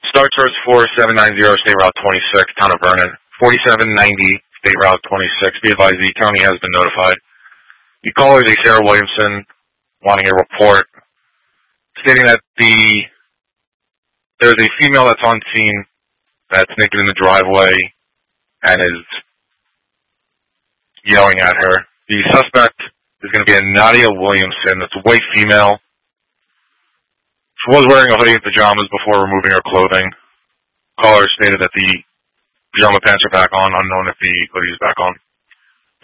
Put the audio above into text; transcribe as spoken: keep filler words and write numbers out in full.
Star Tours four seven nine zero, State Route twenty-six, Town of Vernon. forty-seven ninety, State Route twenty-six. Be advised the county has been notified. The caller is a Sarah Williamson wanting a report stating that the there's a female that's on scene that's naked in the driveway and is yelling at her. The suspect is going to be a Nadia Williamson. That's a white female. She was wearing a hoodie and pajamas before removing her clothing. Caller stated that the pajama pants are back on, unknown if the hoodie is back on.